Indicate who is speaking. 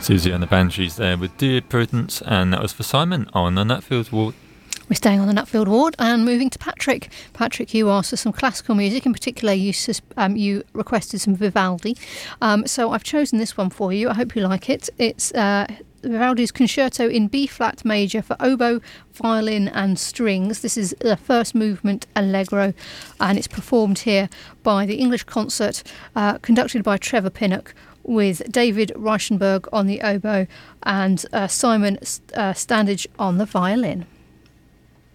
Speaker 1: Susie and the Banshees there with Dear Prudence, and that was for Simon on the Nutfield Ward.
Speaker 2: We're staying on the Nutfield Ward and moving to Patrick. Patrick, you asked for some classical music. In particular, you requested some Vivaldi. So I've chosen this one for you. I hope you like it. It's Vivaldi's Concerto in B-flat major for oboe, violin and strings. This is the first movement Allegro, and it's performed here by the English Concert, conducted by Trevor Pinnock, with David Reichenberg on the oboe and Simon Standage on the violin.